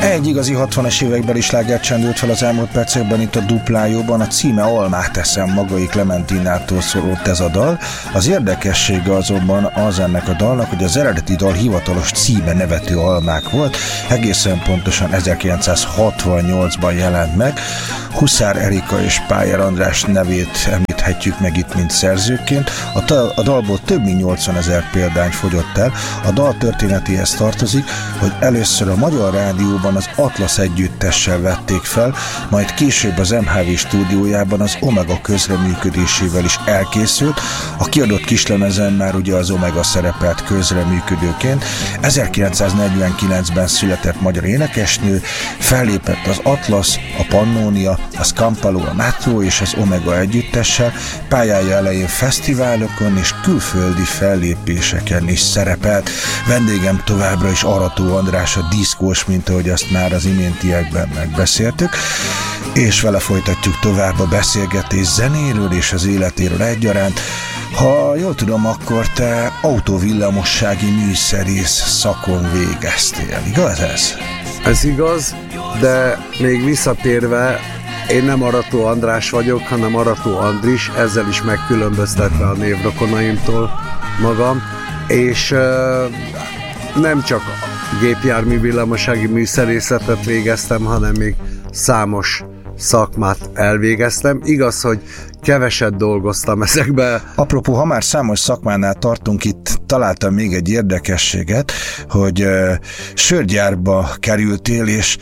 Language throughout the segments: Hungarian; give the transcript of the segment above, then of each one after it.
Egy igazi 60-as évekbeli sláger csendült fel az elmúlt percekben itt a Duplájóban, a címe Almát eszem, Magai Klementinától szólott ez a dal. Az érdekessége azonban az ennek a dalnak, hogy az eredeti dal hivatalos címe Nevető almák volt, egészen pontosan 1968-ban jelent meg. Huszár Erika és Pájer András nevét említhetjük meg itt, mint szerzőként. A dalból több mint 80 000 példány fogyott el. A dal történetéhez tartozik, hogy először a Magyar Rádióban az Atlasz együttessel vették fel, majd később az MHV stúdiójában az Omega közreműködésével is elkészült. A kiadott kislemezen már ugye az Omega szerepelt közreműködőként. 1949-ben született magyar énekesnő, fellépett az Atlasz, a Pannonia, a Scampalo, a Natró és az Omega együttessel, pályája elején fesztiválokon és külföldi fellépéseken is szerepelt. Vendégem továbbra is Arató András, a diszkós, mint ahogy azt már az iméntiekben megbeszéltük, és vele folytatjuk tovább a beszélgetés zenéről és az életéről egyaránt. Ha jól tudom, akkor te autóvillamossági műszerész szakon végeztél, igaz ez? Ez igaz, de még visszatérve, én nem Arató András vagyok, hanem Arató Andris, ezzel is megkülönböztetve a névrokonaimtól magam, és nem csak gépjármű villamossági műszerészetet végeztem, hanem még számos szakmát elvégeztem. Igaz, hogy keveset dolgoztam ezekbe. Apropó, ha már számos szakmánál tartunk, itt találtam még egy érdekességet, hogy sörgyárba kerültél, és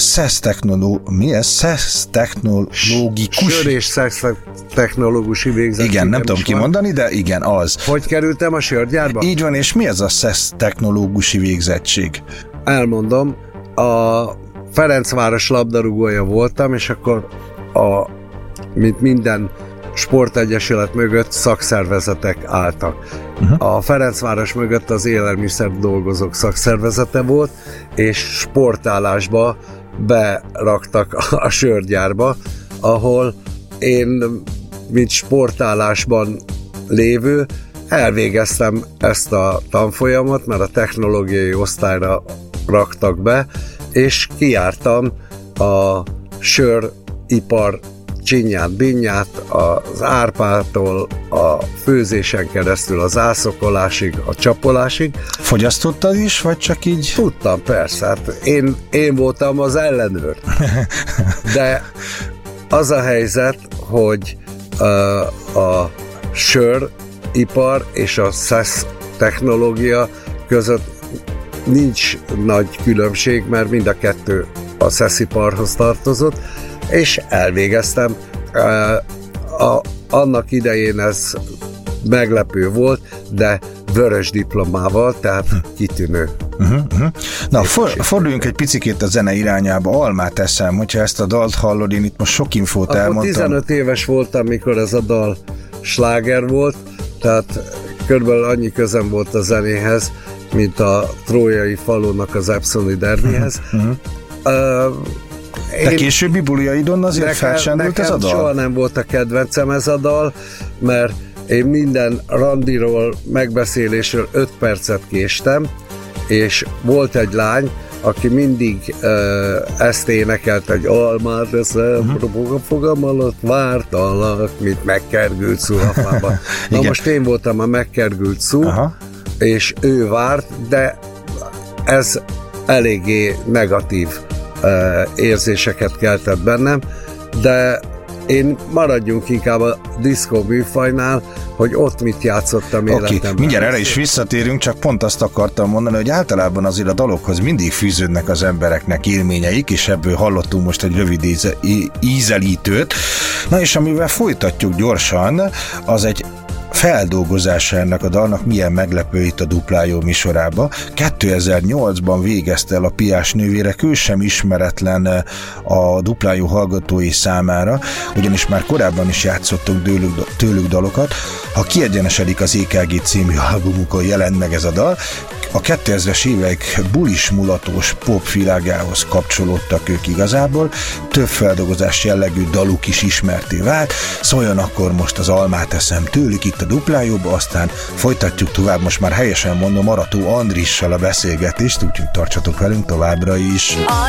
szesztechnológikus... Sör és szesztechnológusi végzettség. Igen, nem tudom kimondani, de igen, az. Hogy kerültem a sörgyárba? Így van, és mi ez a szesztechnológusi végzettség? Elmondom, a Ferencváros labdarúgója voltam, és akkor mint minden sportegyesület mögött szakszervezetek álltak. A Ferencváros mögött az élelmiszer dolgozók szakszervezete volt, és sportállásba beraktak a sörgyárba, ahol én, mint sportállásban lévő, elvégeztem ezt a tanfolyamot, mert a technológiai osztályra raktak be, és kijártam a söripar csinyát-binyát, az árpától a főzésen keresztül az ászokolásig, a csapolásig. Fogyasztottad is, vagy csak így? Tudtam, persze. Hát én voltam az ellenőr. De az a helyzet, hogy a söripar és a szesz technológia között nincs nagy különbség, mert mind a kettő a szesziparhoz tartozott, és elvégeztem. Annak idején ez meglepő volt, de vörös diplomával, tehát kitűnő. Na, forduljunk egy picikét a zene irányába. Almát eszem, hogyha ezt a dalt hallod, én itt most sok infót elmondtam. 15 éves voltam, mikor ez a dal sláger volt, tehát körülbelül annyi közem volt a zenéhez, mint a trójai falunak az epsoni derbihez. De későbbi buliaidon azért felcsendült ez a dal? Soha nem volt a kedvencem ez a dal, mert én minden randiról, megbeszélésről 5 percet késtem, és volt egy lány, aki mindig ezt énekelt, hogy almát eszem, fogam alatt vártalak, mint megkergült szulafában. Na most én voltam a megkergült szú, és ő várt, de ez eléggé negatív érzéseket keltett bennem, de én maradjunk inkább a diszkó műfajnál, hogy ott mit játszottam életemben. Mindjárt erre is visszatérünk, csak pont azt akartam mondani, hogy általában azért a dalokhoz mindig fűződnek az embereknek élményeik, és ebből hallottunk most egy rövid ízelítőt. Na és amivel folytatjuk gyorsan, az egy feldolgozása ennek a dalnak, milyen meglepő itt a Duplájó műsorába. 2008-ban végezte el a Piás nővérek, ő sem ismeretlen a Duplájó hallgatói számára, ugyanis már korábban is játszottunk tőlük dalokat. Ha kiegyenesedik az EKG című albumukon jelent meg ez a dal, a 2000-es évek bulis mulatós pop világához kapcsolódtak ők igazából, több feldolgozás jellegű daluk is ismerté vált, szóljon akkor most az Almát eszem tőlük itt a Duplájóba, aztán folytatjuk tovább, most már helyesen mondom, Arató Andrissal a beszélgetést, úgyhogy tartsatok velünk továbbra is.